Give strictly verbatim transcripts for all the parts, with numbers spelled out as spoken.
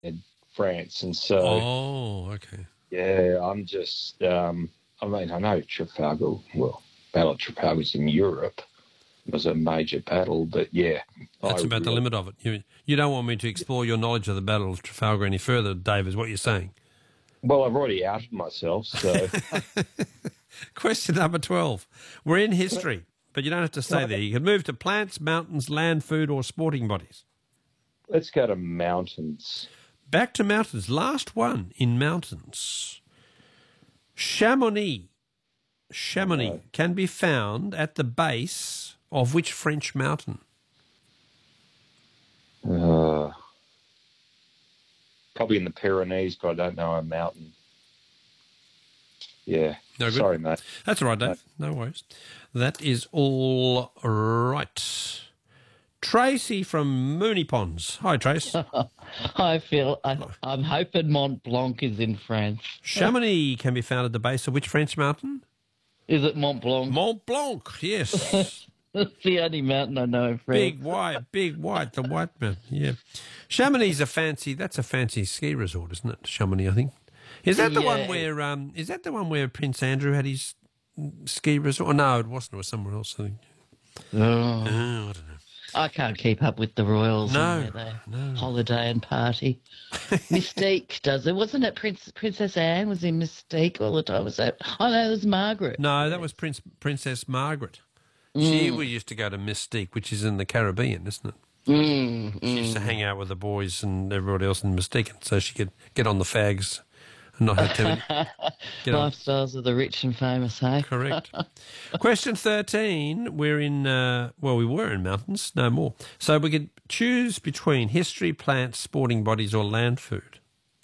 France, and so Oh, okay. yeah, I'm just. Um, I mean, I know Trafalgar. Well, Battle of Trafalgar's in Europe. It was a major battle, but yeah, That's I about the really, limit of it. You you don't want me to explore your knowledge of the Battle of Trafalgar any further, Dave, is what you're saying. well, I've already outed myself, so Question number twelve. We're in history, but you don't have to stay there. You can move to plants, mountains, land, food, or sporting bodies. let's go to mountains. Back to mountains. Last one in mountains. Chamonix. Chamonix Right. can be found at the base of which French mountain? Uh, probably in the Pyrenees, but I don't know a mountain. Yeah, No good. sorry, mate. That's all right, Dave. No worries. That is all right. Tracy from Mooney Ponds. Hi, Trace. I feel I, I'm hoping Mont Blanc is in France. Chamonix can be found at the base of which French mountain? Is it Mont Blanc? Mont Blanc, yes. It's the only mountain I know in France. Big white, big white, the white mountain, yeah. Chamonix is a fancy, that's a fancy ski resort, isn't it? Chamonix, I think. Is that the Yeah. one where, um, is that the one where Prince Andrew had his ski resort? Oh, no, it wasn't. It was somewhere else, I think. Oh, Oh, I don't know. I can't keep up with the royals. No, and where they no. holiday and party. Mystique does it, wasn't it? Prince Princess Anne was in Mystique all the time. Was that? Oh no, it was Margaret. No, that was Prince Princess Margaret. She we used to go to Mystique, which is in the Caribbean, isn't it? Mm, She used to hang out with the boys and everybody else in Mystique, and so she could get on the fags and not have too many. Get on. Lifestyles of the rich and famous, hey? Correct. Question thirteen. We're in, uh, well, we were in mountains, no more. So we could choose between history, plants, sporting bodies, or land food.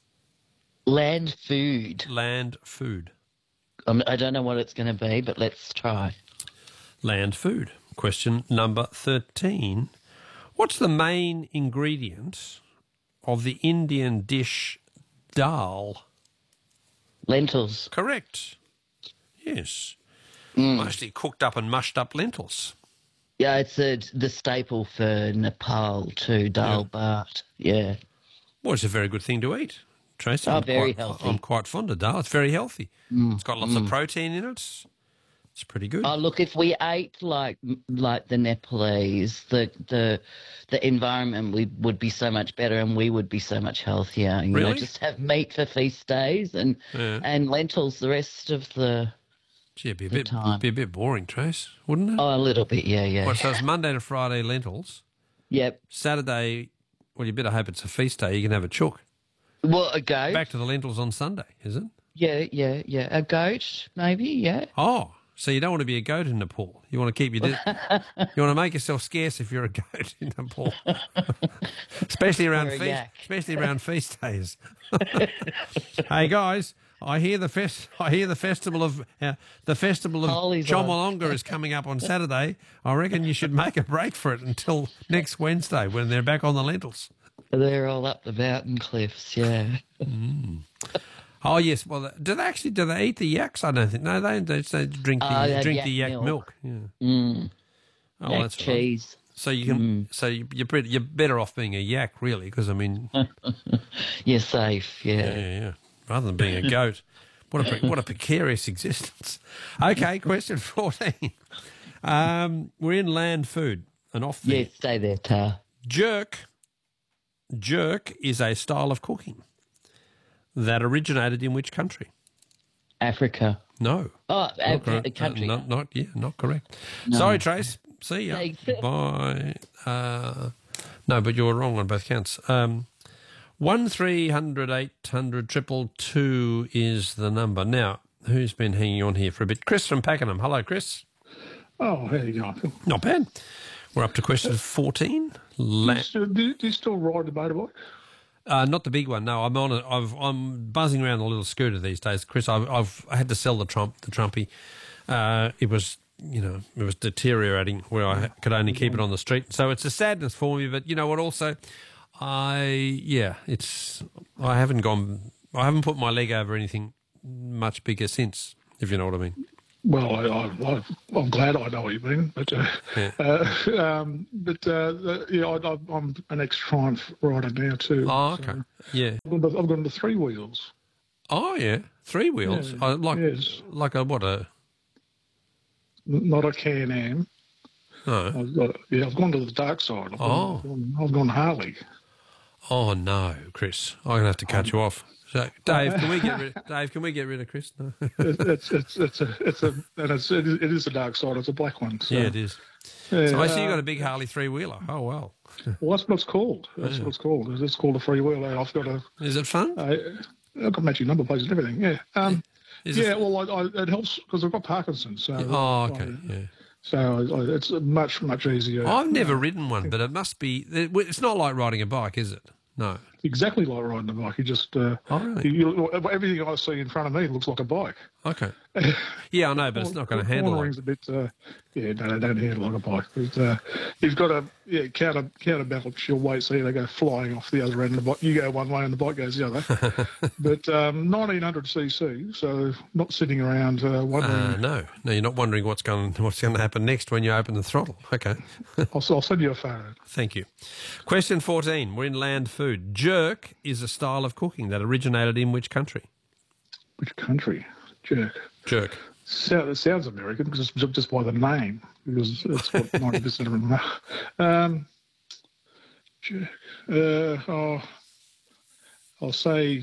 Land food. Land food. Um, I don't know what it's going to be, but let's try. Land food. Question number thirteen. What's the main ingredient of the Indian dish dal? Lentils. Correct. Yes. Mostly cooked up and mushed up lentils. Yeah, it's a, the staple for Nepal too, dal bhat. Yeah. Well, it's a very good thing to eat, Tracy. Oh, I'm very quite, healthy. I'm quite fond of dal. It's very healthy. It's got lots of protein in it. It's pretty good. Oh, look, if we ate like like the Nepalese, the the the environment we would be so much better, and we would be so much healthier. You Really? know, just have meat for feast days and Yeah. and lentils the rest of the. Gee, it'd be a bit, time. be a bit boring, Trace, wouldn't it? Oh, a little bit, yeah, yeah. Well, so it's Monday to Friday lentils. Yep. Saturday, well, you better hope it's a feast day. You can have a chook. Well, a goat. Back to the lentils on Sunday, is it? Yeah, yeah, yeah. A goat, maybe. Yeah. Oh, so you don't want to be a goat in Nepal. You want to keep your... Di- you want to make yourself scarce if you're a goat in Nepal. especially around Or a feast, yak. especially around feast days. Hey guys, I hear the fest. I hear the festival of uh, the festival of Holy's on. Chomolonga is coming up on Saturday. I reckon you should make a break for it until next Wednesday when they're back on the lentils. They're all up the mountain cliffs. Yeah. Oh yes, well, do they actually do they eat the yaks? I don't think. No, they they, they drink the Oh, they have drink yak the yak milk. milk. Yeah. Mm. Oh, Yak that's right. cheese. So you can. So you, you're pretty, you're better off being a yak, really, because I mean, yeah, You're safe. Yeah. yeah, yeah. Rather than being a goat. What a pre- what a precarious existence. Okay, question fourteen. Um, we're in land food and off the Yeah. Stay there, Tar. jerk. Jerk is a style of cooking that originated in which country? Africa. No. Oh, Not a, correct. a country. Uh, not, not, yeah, not correct. Sorry, Trace. See ya. Thanks. Bye. Uh, no, but you're wrong on both counts. Um, one three hundred eight hundred triple two is the number. Now, who's been hanging on here for a bit? Chris from Pakenham. Hello, Chris. Oh, how you going, Phil? Not bad. We're up to question fourteen. La- Do you still, do you still ride the motorbike? Uh, not the big one. No, I'm on it. I've, I'm buzzing around a little scooter these days, Chris. I've, I've I had to sell the Trump, the Trumpy. Uh, it was, you know, it was deteriorating where I could only keep it on the street. So it's a sadness for me. But you know what? Also, I yeah, it's I haven't gone. I haven't put my leg over anything much bigger since. If you know what I mean. Well, I, I, I, I'm glad I know what you mean, but uh, Yeah. uh, um, but uh, the, yeah, I, I, I'm an ex-Triumph rider now too. Oh, so okay. Yeah. I've gone to, I've gone to three wheels. Oh, yeah. Three wheels. Yeah, Oh, like yes. like a what a N- Not a Can-Am. no. I've got, yeah, I've gone to the dark side. I've, Oh. gone, I've, gone, I've gone Harley. Oh no, Chris. I'm gonna have to cut you off. So, Dave, can we get rid? Dave, can we get rid of Chris? No. It, it's it's it's a it's a and it's it is, it is the dark side. It's a black one. So, Yeah, it is. yeah, So I see you uh, got a big Harley three wheeler. Oh well. Well, that's what it's called. That's what it's called. It's called a free wheeler. I've got a Is it fun? I, I've got matching number plates and everything. Yeah. Um, Is yeah. it? Well, I, I, it helps because I've got Parkinson's. So Oh, okay. I- Yeah. So I, it's much much easier. I've never ridden one, but it must be. It's not like riding a bike, is it? No. Exactly like riding a bike. You just uh, Oh, really? you, you, everything I see in front of me looks like a bike. Okay. Yeah, I know, but it's not going to handle it. Cornering's a bit. Uh, yeah, no, they don't handle like a bike. But, uh, you've got to yeah, counter counterbalance your weight, so they go flying off the other end of the bike. You go one way and the bike goes the other. But um, nineteen hundred c c, so not sitting around uh, wondering. Uh, no, no, you're not wondering what's going what's going to happen next when you open the throttle. Okay. I'll, I'll send you a photo. Thank you. Question fourteen. We're in land food. Jerk is a style of cooking that originated in which country? Which country? Jerk. Jerk. So, it sounds American because it's just by the name, because it's what ninety percent of them know. Um, jerk. Uh, oh, I'll say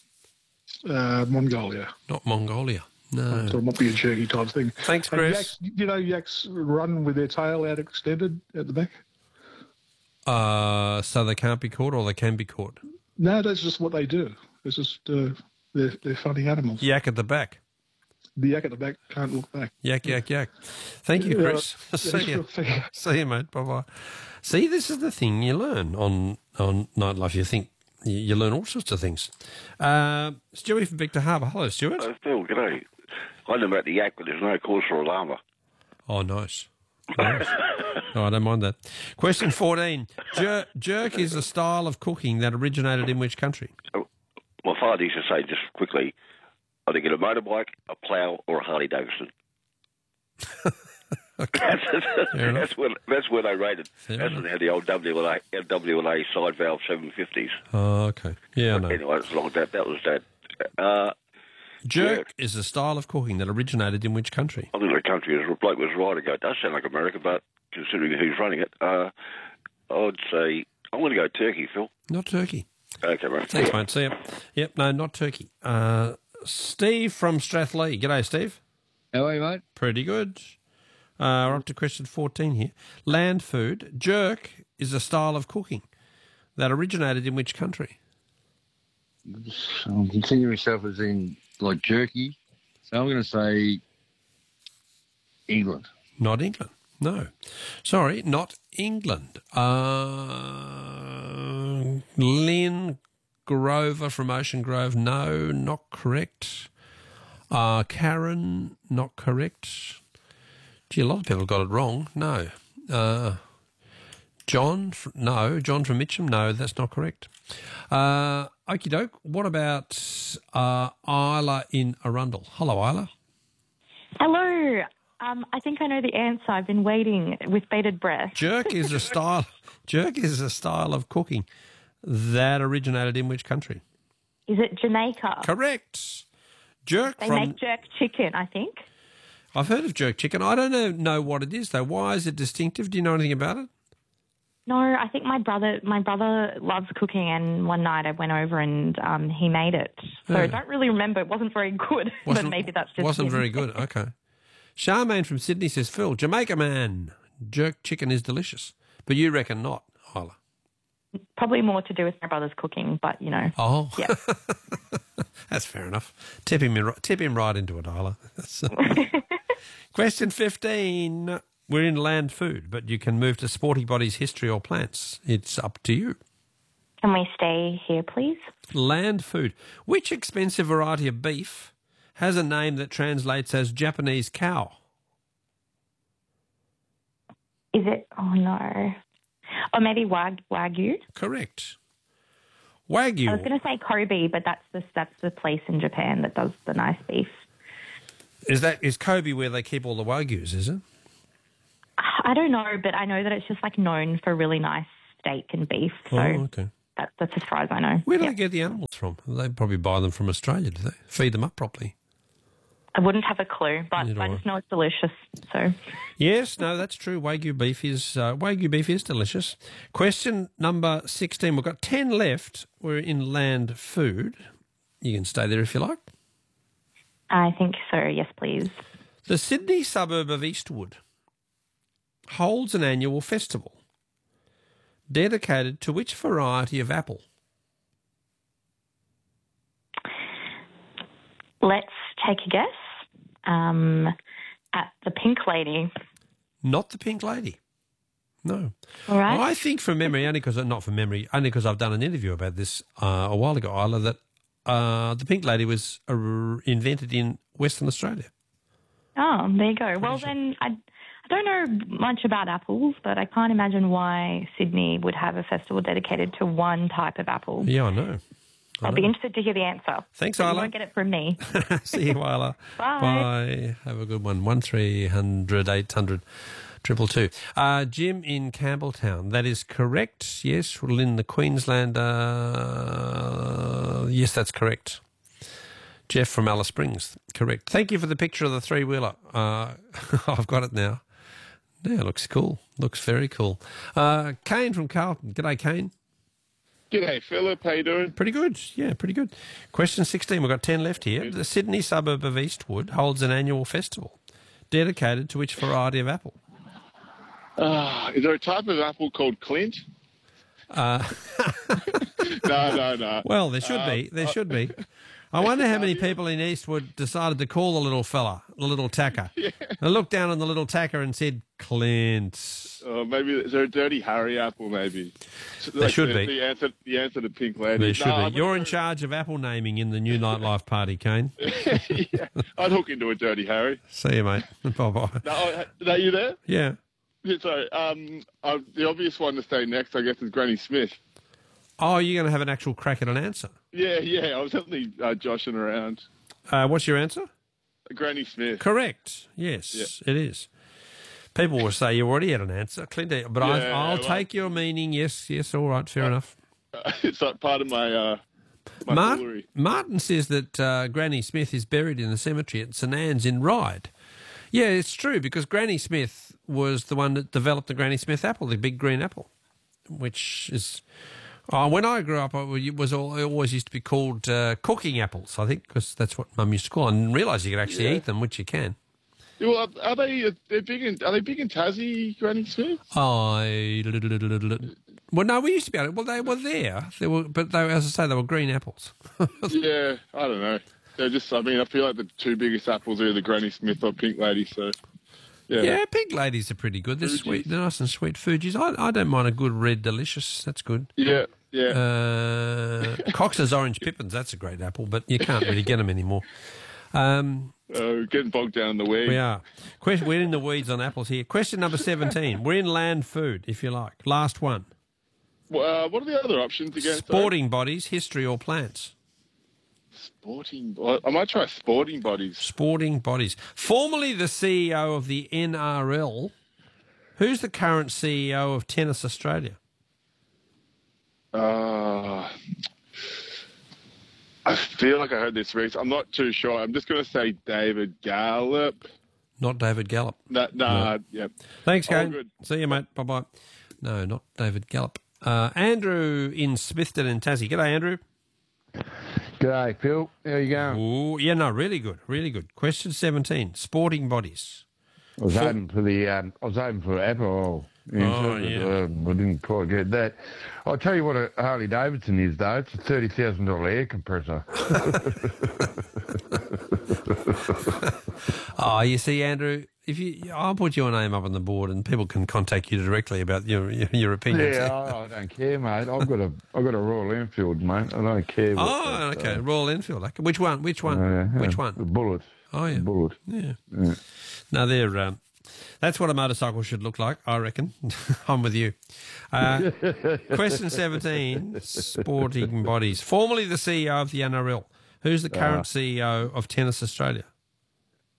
uh, Mongolia. Not Mongolia. No. So it might be a jerky type thing. Thanks, And Chris. yaks, you know, yaks run with their tail out extended at the back? Uh, so they can't be caught or they can be caught? No, that's just what they do. It's just, uh, they're, they're funny animals. Yak at the back. The yak at the back can't look back. Yak, yak, yak. Thank you, Yeah, Chris. yeah, See you. sure thing. See you, mate. Bye-bye. See, this is the thing you learn on, on Nightlife. You think you, you learn all sorts of things. Uh, Stewie from Victor Harbour. Hello, Stuart. Oh, Phil, g'day. I know about the yak, but there's no cause for alarm. Oh, nice. Nice. Oh, I don't mind that. Question fourteen. Jer- jerk is a style of cooking that originated in which country? My father used to say, just quickly, either get a motorbike, a plough, or a Harley Davidson. that's, that's, where, that's where they rated. Fair That's when they had the old W and A, W and A side valve seven fifties. Oh, okay. Yeah, I know. Anyway, it's like that. That was that. Uh, Jerk jerk. is a style of cooking that originated in which country? I think the country is a bloke was right ago. It does sound like America, but considering who's running it, uh, I'd say I'm going to go Turkey, Phil. Not Turkey. Okay, mate. Thanks, mate. See ya. Yep, no, not Turkey. Uh, Steve from Strathleigh. G'day, Steve. How are you, mate? Pretty good. Uh, we're up to question fourteen here. Land food. Jerk is a style of cooking that originated in which country? I'm considering myself as in, like, jerky. So I'm going to say England. Not England. No. Sorry, not England. Uh, Lynn Grover from Ocean Grove. No, not correct. Uh, Karen, not correct. Gee, a lot of people got it wrong. No. Uh, John, fr- no. John from Mitcham, no, that's not correct. Uh, okie doke. What about uh, Isla in Arundel? Hello, Isla. Hello. Um, I think I know the answer. I've been waiting with bated breath. Jerk is a style. Jerk is a style of cooking that originated in which country? Is it Jamaica? Correct. Jerk They from. make jerk chicken, I think. I've heard of jerk chicken. I don't know, know what it is though. Why is it distinctive? Do you know anything about it? No, I think my brother my brother loves cooking, and one night I went over and um, he made it. So Yeah. I don't really remember. It wasn't very good, but maybe that's just wasn't him. very good. Okay. Charmaine from Sydney says, Phil, Jamaica man, jerk chicken is delicious, but you reckon not, Isla? Probably more to do with my brother's cooking, but you know. Oh, Yeah. that's fair enough. Tip him, in- tip him right into it, Isla. Question fifteen. We're in land food, but you can move to Sporty Body's history or plants. It's up to you. Can we stay here, please? Land food. Which expensive variety of beef has a name that translates as Japanese cow? Is it? Oh no. Or maybe wag, Wagyu. Correct. Wagyu. I was going to say Kobe, but that's the that's the place in Japan that does the nice beef. Is that is Kobe where they keep all the Wagyus, is it? I don't know, but I know that it's just like known for really nice steak and beef. So Oh, okay. that, that's as far as I know. Where do Yeah. they get the animals from? They probably buy them from Australia, do they? Feed them up properly. I wouldn't have a clue, but Neither I do just know it's delicious. So Yes, no, that's true. Wagyu beef is uh, Wagyu beef is delicious. Question number sixteen. We've got ten left. We're in land food. You can stay there if you like. I think so. Yes, please. The Sydney suburb of Eastwood holds an annual festival dedicated to which variety of apple? Let's take a guess. Um, at the Pink Lady. Not the Pink Lady. No. All right. I think from memory, only because not from memory, only because I've done an interview about this uh, a while ago, Isla, that uh, the Pink Lady was uh, invented in Western Australia. Oh, there you go. Well, then I, I don't know much about apples, but I can't imagine why Sydney would have a festival dedicated to one type of apple. Yeah, I know. I I'll know. be interested to hear the answer. Thanks, But you Isla. won't get it from me. See you, Isla. Bye. Bye. Have a good one. One three hundred eight hundred triple two. Uh, Jim in Campbelltown. That is correct. Yes, Lynn the Queenslander. Yes, that's correct. Jeff from Alice Springs. Correct. Thank you for the picture of the three-wheeler. Uh, I've got it now. Yeah, looks cool. Looks very cool. Uh, Kane from Carlton. G'day, Kane. G'day, Philip. How you doing? Pretty good. Yeah, pretty good. Question sixteen. We've got ten left here. The Sydney suburb of Eastwood holds an annual festival dedicated to which variety of apple? Uh, is there a type of apple called Clint? Uh, no, no, no. well, there should Um, be. There should be. I wonder how many people in Eastwood decided to call the little fella, the little tacker. Yeah. They looked down on the little tacker and said, Clint. Uh, maybe is there a Dirty Harry apple? Maybe There should the, be. The answer, the answer to Pink Lady. There should No, be. I'm You're not in charge of apple naming in the new nightlife party, Kane. sure. Yeah, I'd hook into a Dirty Harry. See you, mate. Bye-bye. No, oh, no, you there? Yeah. Yeah, sorry. Um, uh, the obvious one to say next, I guess, is Granny Smith. Oh, you're going to have an actual crack at an answer. Yeah, yeah. I was only uh, joshing around. Uh, what's your answer? Granny Smith. Correct. Yes, it is. People will say you already had an answer, Clint, but I, Yeah, I'll well- take your meaning. Yes, yes, all right, fair enough. Uh, it's like part of my uh, my Mart- foolery. Martin says that uh, Granny Smith is buried in the cemetery at St Anne's in Ryde. Yeah, it's true, because Granny Smith was the one that developed the Granny Smith apple, the big green apple, which is... Oh, when I grew up, it was all, it always used to be called uh, cooking apples, I think, because that's what Mum used to call them. I didn't realise you could actually Yeah. eat them, which you can. Yeah, well, are they uh, they're big in are they big in Tassie, Granny Smith? I well, no, we used to be able to. Well, they were there. They were, but they, as I say, they were green apples. Yeah, I don't know. They're just. I mean, I feel like the two biggest apples are either Granny Smith or Pink Lady. So, yeah, Yeah, pink ladies are pretty good. They're Fuji's. sweet, they're nice and sweet. Fuji's. I, I don't mind a good red delicious. That's good. yeah, yeah. Uh, Cox's orange pippins. That's a great apple, but you can't really get them anymore. Um, Uh, getting bogged down in the weeds. we are. Question, we're in the weeds on apples here. Question number seventeen. We're in land food, if you like. Last one. Well, uh, what are the other options again? Sorry? Sporting bodies, history, or plants. Sporting. Well, I might try sporting bodies. Sporting bodies. Formerly the C E O of the N R L, who's the current C E O of Tennis Australia? Uh, I feel like I heard this recently. I'm not too sure. I'm just going to say David Gallup. Not David Gallup. Nah, nah yeah. Thanks, All Kane. good. See you, mate. Bye-bye. No, not David Gallup. Uh, Andrew in Smithton and Tassie. G'day, Andrew. G'day, Phil. How you going? Ooh, yeah, no, really good, really good. Question seventeen. Sporting bodies. I was For- hoping for the. Um, I was hoping for Apple. Oh, yeah. Um, I didn't quite get that. I'll tell you what a Harley Davidson is, though. It's a thirty thousand dollar air compressor. Oh, you see, Andrew, if you, I'll put your name up on the board, and people can contact you directly about your your, your opinions. yeah, I, I don't care, mate. I've got a I've got a Royal Enfield, mate. I don't care. What Oh, that, okay. uh, Royal Enfield. Okay. Which one? Which one? uh, Which The one? Bullet. Oh, yeah. The Bullet. Yeah. Yeah. No, they're. Um, that's what a motorcycle should look like, I reckon. I'm with you. Uh, question seventeen. Sporting bodies. Formerly the C E O of the N R L. Who's the current Uh. C E O of Tennis Australia?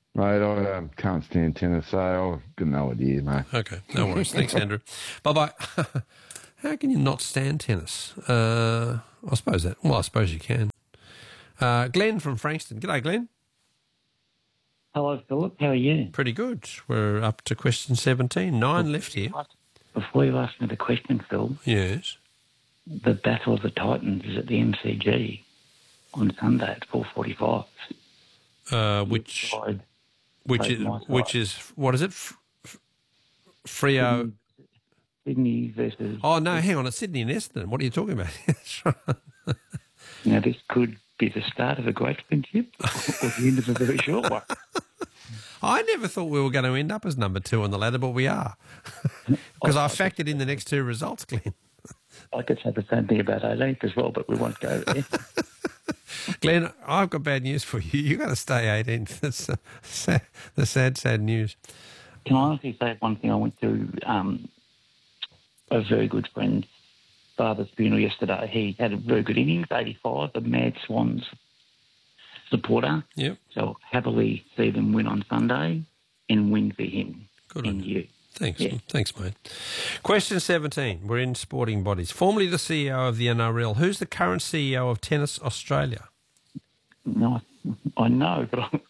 Mate, I um, can't stand tennis, so I've got no idea, mate. Okay, no worries. Thanks, Andrew. Bye-bye. How can you not stand tennis? Uh, I suppose that. Well, I suppose you can. Uh, Glenn from Frankston. G'day, Glenn. Hello, Philip. How are you? Pretty good. We're up to question seventeen. Nine left here. Before you ask me the question, Phil. Yes. The Battle of the Titans is at the M C G on Sunday at four forty-five. Uh, which, which is, which is, what is it? F- F- Freo. Sydney versus... Oh, no, hang on. It's Sydney and Essendon. What are you talking about? Now, this could be the start of a great friendship or the end of a very short one. I never thought we were going to end up as number two on the ladder, but we are. Because I factored in the next two results, Glenn. I could say the same thing about eighteenth as well, but we won't go there. Glenn, I've got bad news for you. You've got to stay eighteenth. That's uh, sad, the sad, sad news. Can I honestly say one thing? I went to um, a very good friend's father's funeral yesterday. He had a very good innings, eighty-five, the Mad Swans supporter. Yep. So I'll happily see them win on Sunday and win for him Good and you. Thanks, Yeah. thanks, mate. Question seventeen. We're in sporting bodies. Formerly the C E O of the N R L. Who's the current C E O of Tennis Australia? No, I know, but I,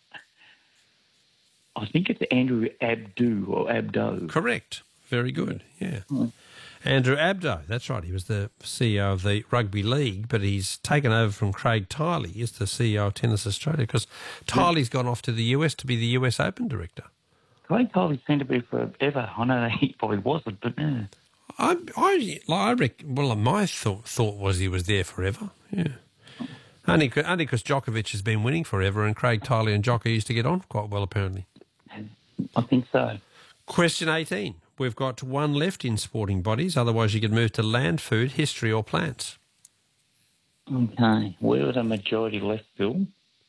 I think it's Andrew Abdo or Abdo. Correct. Very good. Yeah. Andrew Abdo. That's right. He was the C E O of the Rugby League, but he's taken over from Craig Tiley as the C E O of Tennis Australia because Tiley's gone off to the U S to be the U S Open director. Craig Tiley seemed to be forever. I know he probably wasn't, but yeah. I, I, I reckon, well, my thought, thought was he was there forever. Yeah. Only only because Djokovic has been winning forever and Craig Tiley and Djoko used to get on quite well, apparently. I think so. Question eighteen. We've got one left in sporting bodies. Otherwise, you could move to land, food, history or plants. Okay. Where are the majority left, Phil?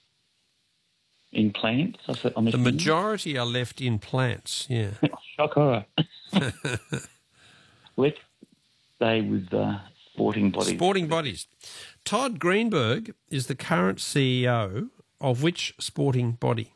In plants? I said, I'm The majority are left in plants, yeah. Shock horror. Let's stay with uh, sporting bodies. Sporting bodies. Todd Greenberg is the current C E O of which sporting body?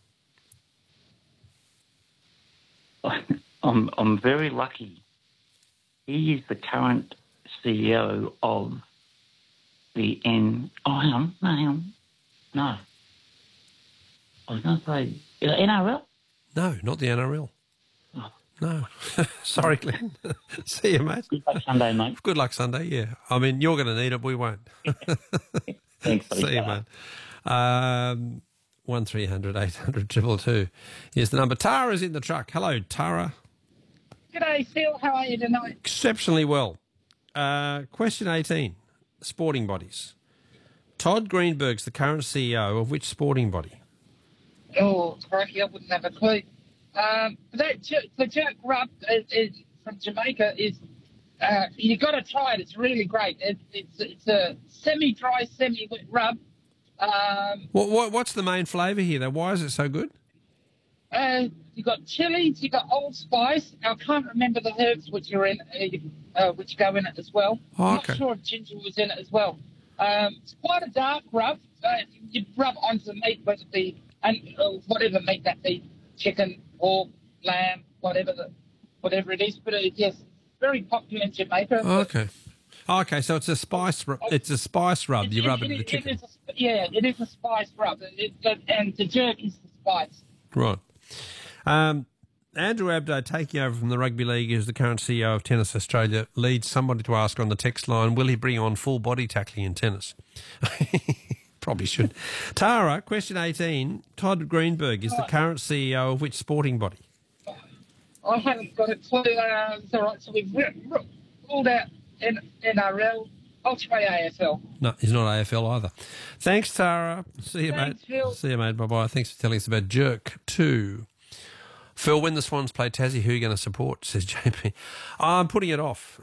I'm I'm very lucky. He is the current C E O of the N. Oh, hang on, no, hang on, no. I was going to say uh, N R L. No, not the N R L. Oh. No, sorry, Glenn. See you, mate. Good luck Sunday, mate. Good luck Sunday. Yeah, I mean you're going to need it. We won't. Thanks. See you, mate. Um, one three hundred eight hundred triple two is the number. Tara's in the truck. Hello, Tara. G'day, Phil. How are you tonight? Exceptionally well. Uh, question eighteen. Sporting bodies. Todd Greenberg's the current C E O of which sporting body? Oh, crikey, I wouldn't have a clue. Um, that jer- the jerk rub is, is from Jamaica is uh, you got to try it. It's really great. It, it's it's a semi-dry, semi-wet rub. Um, What, what what's the main flavour here though? Why is it so good? uh, you got chilies, you got old spice. I can't remember the herbs which are in uh, uh, which go in it as well. Oh, I'm okay. not sure if ginger was in it as well. Um, it's quite a dark rub. Uh, you rub onto the meat, whether it be and uh, whatever meat that be, chicken, pork, lamb, whatever the, whatever it is. But uh, yes, very popular in Jamaica. Oh, okay. Oh, okay, so it's a spice. Ru- it's a spice rub. You rub it in the it, chicken. it is a, yeah, it is a spice rub, it, it, and the jerk is the spice. Right. Um, Andrew Abdo, taking over from the Rugby League, is the current C E O of Tennis Australia, leads somebody to ask on the text line, will he bring on full body tackling in tennis? Probably should. Tara, question eighteen. Todd Greenberg is the current C E O of which sporting body? I haven't got a clue. Uh, it's all right, so we've r- r- ruled out N- NRL. I'll try A F L. No, he's not A F L either. Thanks, Tara. See you, Thanks, mate. Phil. See you, mate. Bye-bye. Thanks for telling us about Jerk two. Phil, when the Swans play Tassie, who are you going to support, says J P. I'm putting it off.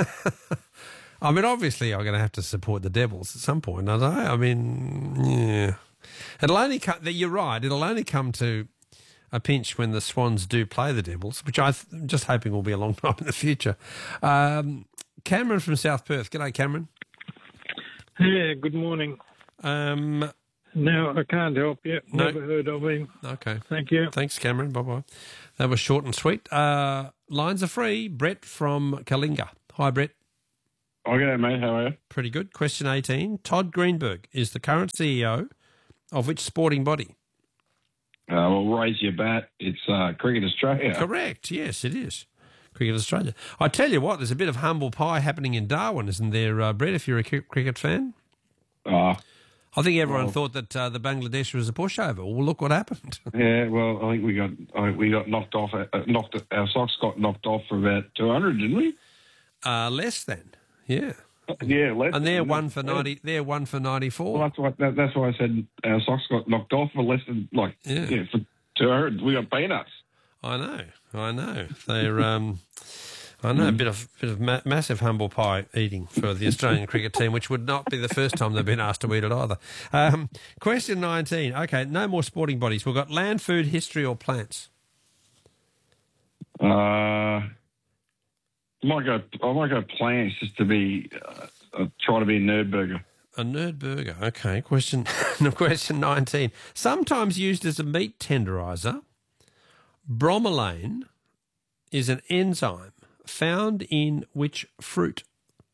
I mean, obviously, I'm going to have to support the Devils at some point, don't I? I mean, yeah. It'll only come, you're right, it'll only come to a pinch when the Swans do play the Devils, which I'm just hoping will be a long time in the future. Um, Cameron from South Perth. G'day, Cameron. Yeah, good morning. Um, No, I can't help you. No. Never heard of him. Okay. Thank you. Thanks, Cameron. Bye-bye. That was short and sweet. Uh, lines are free. Brett from Kalinga. Hi, Brett. Okay, mate. How are you? Pretty good. Question eighteen. Todd Greenberg is the current C E O of which sporting body? Uh, well, raise your bat. It's uh, Cricket Australia. Correct. Yes, it is. Cricket Australia. I tell you what, there's a bit of humble pie happening in Darwin, isn't there, uh, Brett, if you're a cri- cricket fan? Uh, I think everyone well, thought that uh, the Bangladesh was a pushover. Well, look what happened. Yeah, well, I think we got I think we got knocked off. Uh, knocked our socks got knocked off for about two hundred, didn't we? Uh, less than, yeah. Yeah, less. And they're one for ninety. They're one for ninety-four. Well, that's why that, that's why I said our socks got knocked off for less than like yeah, yeah for two hundred. We got peanuts. I know, I know. They're um, I know a bit of bit of ma- massive humble pie eating for the Australian cricket team, which would not be the first time they've been asked to eat it either. Um, question nineteen. Okay, no more sporting bodies. We've got land, food, history, or plants. Uh. I might go. I might go plants just to be uh, uh, try to be a nerd burger. A nerd burger. Okay. Question. question nineteen. Sometimes used as a meat tenderizer, bromelain is an enzyme found in which fruit?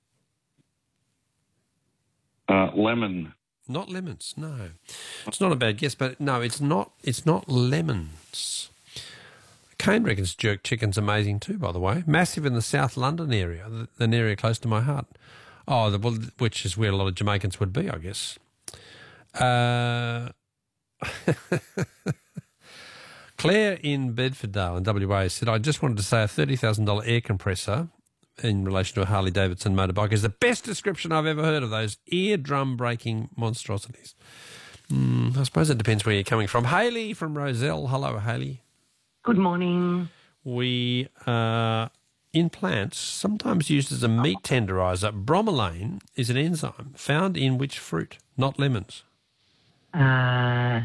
Uh, lemon. Not lemons. No, it's not a bad guess, but no, it's not. It's not lemons. Kane reckons jerk chicken's amazing too, by the way. Massive in the South London area, an area close to my heart. Oh, the, well, which is where a lot of Jamaicans would be, I guess. Uh, Claire in Bedfordale in W A said, I just wanted to say a thirty thousand dollars air compressor in relation to a Harley-Davidson motorbike is the best description I've ever heard of those eardrum-breaking monstrosities. Mm, I suppose it depends where you're coming from. Hayley from Roselle. Hello, Hayley. Good morning. We, uh, in plants, sometimes used as a meat tenderizer, bromelain is an enzyme found in which fruit? Not lemons. Uh,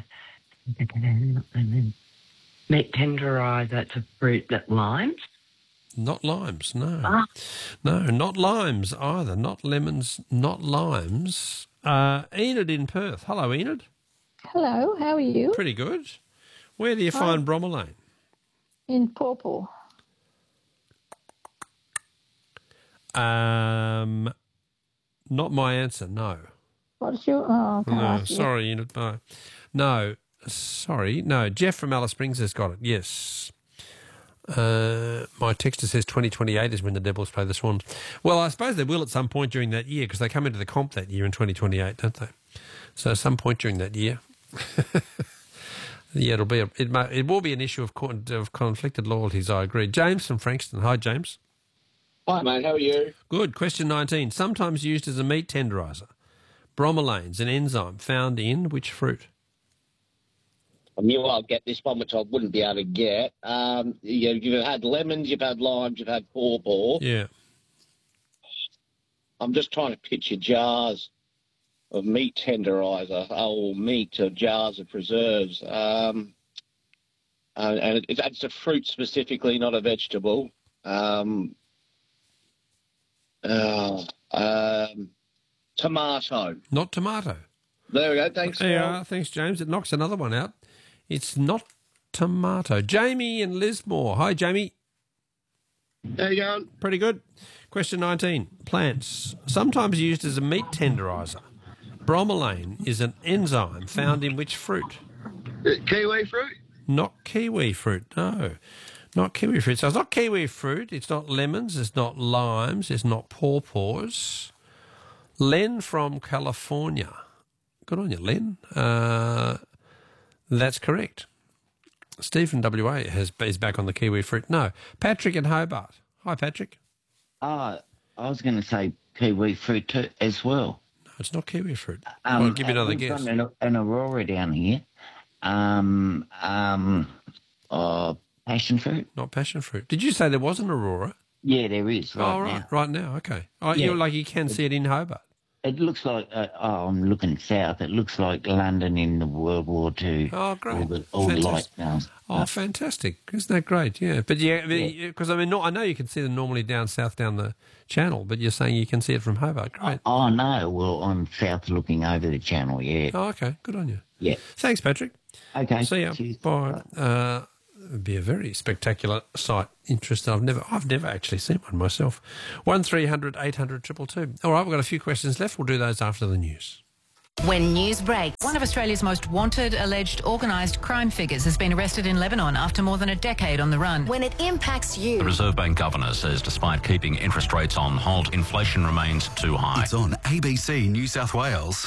meat tenderizer, it's a fruit that limes? Not limes, no. Ah. No, not limes either. Not lemons, not limes. Uh, Enid in Perth. Hello, Enid. Hello, how are you? Pretty good. Where do you Hi. find bromelain? In pawpaw. Um, not my answer, no. What's your... Oh, okay, I No, see. sorry, Enid. No. no, sorry. No, Jeff from Alice Springs has got it, yes. Uh, my texter says twenty twenty-eight is when the Devils play the Swans. Well, I suppose they will at some point during that year because they come into the comp that year in twenty twenty-eight, don't they? So at some point during that year... Yeah, it'll be a, it. May, it will be an issue of, con, of conflicted loyalties. I agree. James from Frankston. Hi, James. Hi, mate. How are you? Good. Question nineteen. Sometimes used as a meat tenderizer, bromelain's an enzyme found in which fruit? I knew I'd get this one, which I wouldn't be able to get. Um, you, you've had lemons, you've had limes, you've had pawpaw. Yeah. I'm just trying to picture jars of meat tenderizer, or meat, or jars of preserves. Um, and and it, it's a fruit specifically, not a vegetable. Um, uh, um, tomato. Not tomato. There we go. Thanks, Phil. Yeah, thanks, James. It knocks another one out. It's not tomato. Jamie in Lismore. Hi, Jamie. How you going? Pretty good. Question nineteen. Plants. Sometimes used as a meat tenderizer. Bromelain is an enzyme found in which fruit? Kiwi fruit? Not kiwi fruit, no. Not kiwi fruit. So it's not kiwi fruit, it's not lemons, it's not limes, it's not pawpaws. Len from California. Good on you, Len. Uh, that's correct. Stephen W A has, is back on the kiwi fruit. No. Patrick in Hobart. Hi, Patrick. Ah, I was going to say kiwi fruit too, as well. No, it's not kiwi fruit. Um, I'll give you another we've guess. got An, an aurora down here. Um, um, uh, passion fruit. Not passion fruit. Did you say there was an aurora? Yeah, there is right oh, right, now. right now. Okay. Oh, Yeah. you're like you can see it in Hobart. It looks like, uh, oh, I'm looking south. It looks like London in the World War Two. Oh, great. All the, all the lights now. Oh, fantastic. Isn't that great? Yeah. But yeah, because I mean, not, I know you can see them normally down south down the channel, but you're saying you can see it from Hobart. Great. Oh, no. Well, I'm south looking over the channel, yeah. Oh, okay. Good on you. Yeah. Thanks, Patrick. Okay. See ya. Cheers. Bye. Uh, it'd be a very spectacular sight. Interesting. I've never, I've never actually seen one myself. One three hundred eight hundred two two two. All right, we've got a few questions left. We'll do those after the news. When news breaks, one of Australia's most wanted alleged organised crime figures has been arrested in Lebanon after more than a decade on the run. When it impacts you. The Reserve Bank governor says despite keeping interest rates on hold, inflation remains too high. It's on A B C New South Wales.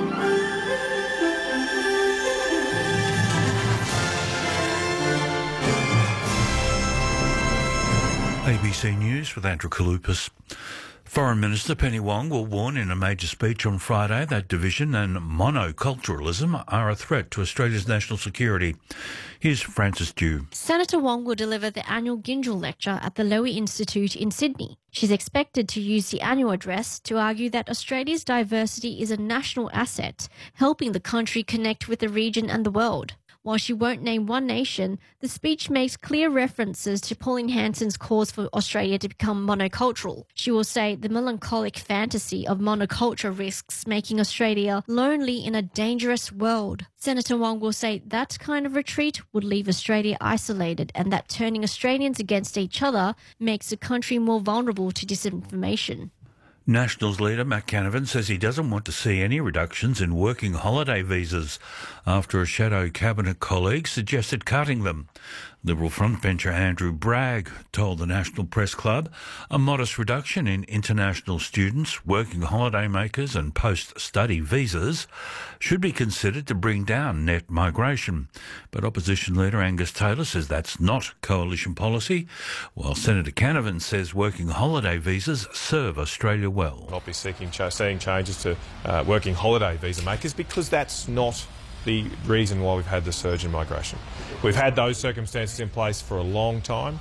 A B C News with Andrew Kalupas. Foreign Minister Penny Wong will warn in a major speech on Friday that division and monoculturalism are a threat to Australia's national security. Here's Francis Dew. Senator Wong will deliver the annual Gingell Lecture at the Lowy Institute in Sydney. She's expected to use the annual address to argue that Australia's diversity is a national asset, helping the country connect with the region and the world. While she won't name one nation, the speech makes clear references to Pauline Hanson's calls for Australia to become monocultural. She will say the melancholic fantasy of monoculture risks making Australia lonely in a dangerous world. Senator Wong will say that kind of retreat would leave Australia isolated and that turning Australians against each other makes the country more vulnerable to disinformation. Nationals leader Matt Canavan says he doesn't want to see any reductions in working holiday visas after a shadow cabinet colleague suggested cutting them. Liberal frontbencher Andrew Bragg told the National Press Club a modest reduction in international students, working holidaymakers and post-study visas should be considered to bring down net migration. But opposition leader Angus Taylor says that's not coalition policy, while Senator Canavan says working holiday visas serve Australia well. I'll not be seeking ch- seeing changes to uh, working holiday visa makers because that's not the reason why we've had the surge in migration. We've had those circumstances in place for a long time,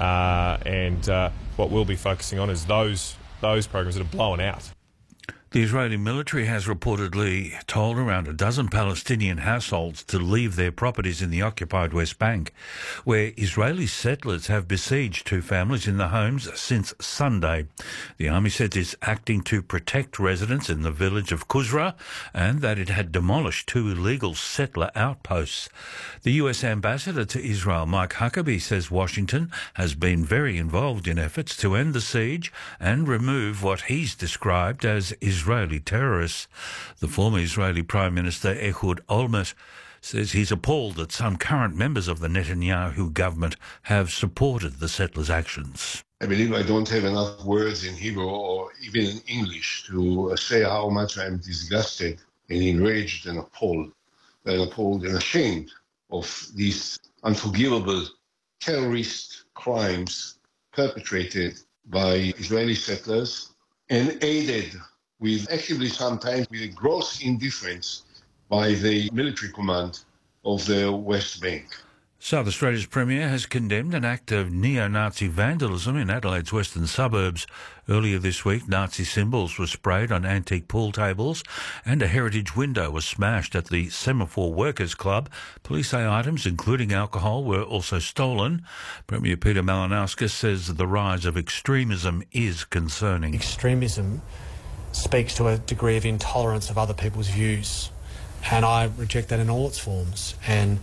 uh, and uh, what we'll be focusing on is those those programs that are blown out. The Israeli military has reportedly told around a dozen Palestinian households to leave their properties in the occupied West Bank, where Israeli settlers have besieged two families in the homes since Sunday. The army said it's acting to protect residents in the village of Kuzra and that it had demolished two illegal settler outposts. The U S ambassador to Israel, Mike Huckabee, says Washington has been very involved in efforts to end the siege and remove what he's described as Israeli terrorists. The former Israeli Prime Minister Ehud Olmert says he's appalled that some current members of the Netanyahu government have supported the settlers' actions. I believe I don't have enough words in Hebrew or even in English to say how much I'm disgusted and enraged and appalled, and appalled and ashamed of these unforgivable terrorist crimes perpetrated by Israeli settlers and aided with actively sometimes with a gross indifference by the military command of the West Bank. South Australia's Premier has condemned an act of neo-Nazi vandalism in Adelaide's western suburbs. Earlier this week, Nazi symbols were sprayed on antique pool tables and a heritage window was smashed at the Semaphore Workers Club. Police say items, including alcohol, were also stolen. Premier Peter Malinauskas says the rise of extremism is concerning. Extremism speaks to a degree of intolerance of other people's views, and I reject that in all its forms. And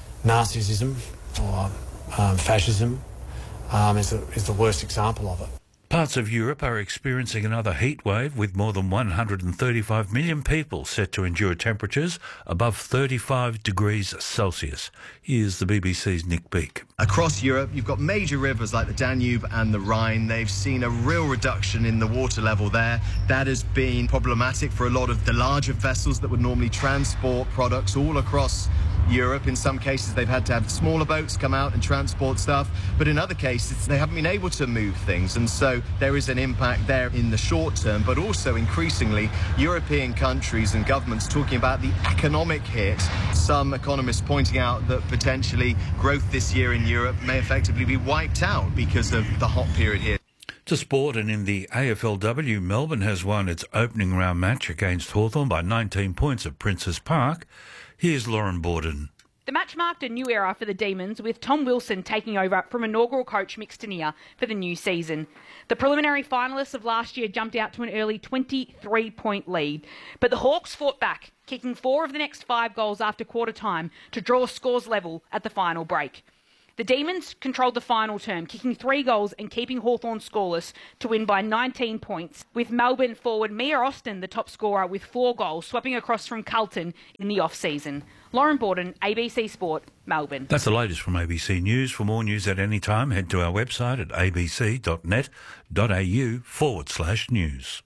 Nazism or um, fascism um, is, the, is the worst example of it. Parts of Europe are experiencing another heat wave with more than one hundred thirty-five million people set to endure temperatures above thirty-five degrees Celsius. Here's the B B C's Nick Beake. Across Europe, you've got major rivers like the Danube and the Rhine. They've seen a real reduction in the water level there. That has been problematic for a lot of the larger vessels that would normally transport products all across Europe. In some cases, they've had to have smaller boats come out and transport stuff, but in other cases, they haven't been able to move things, and so there is an impact there in the short term, but also increasingly, European countries and governments talking about the economic hit. Some economists pointing out that potentially growth this year in Europe may effectively be wiped out because of the hot period here. To sport, and in the A F L W, Melbourne has won its opening round match against Hawthorn by nineteen points at Princes Park. Here's Lauren Borden. The match marked a new era for the Demons, with Tom Wilson taking over from inaugural coach Mick Stanier for the new season. The preliminary finalists of last year jumped out to an early twenty-three point lead, but the Hawks fought back, kicking four of the next five goals after quarter time to draw scores level at the final break. The Demons controlled the final term, kicking three goals and keeping Hawthorn scoreless to win by nineteen points, with Melbourne forward Mia Austin the top scorer with four goals, swapping across from Carlton in the off-season. Lauren Borden, A B C Sport, Melbourne. That's the latest from A B C News. For more news at any time, head to our website at abc.net.au forward slash news.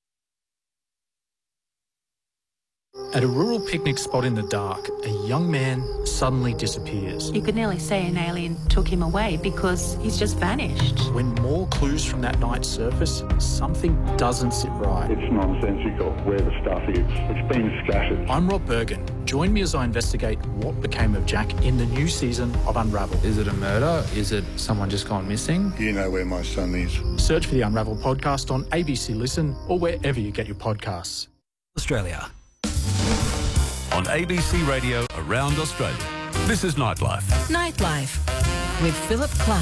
At a rural picnic spot in the dark, a young man suddenly disappears. You could nearly say an alien took him away because he's just vanished. When more clues from that night surface, something doesn't sit right. It's nonsensical where the stuff is. It's been scattered. I'm Rob Bergen. Join me as I investigate what became of Jack in the new season of Unravel. Is it a murder? Is it someone just gone missing? You know where my son is. Search for the Unravel podcast on A B C Listen or wherever you get your podcasts. Australia. On A B C Radio around Australia. This is Nightlife. Nightlife with Philip Clark.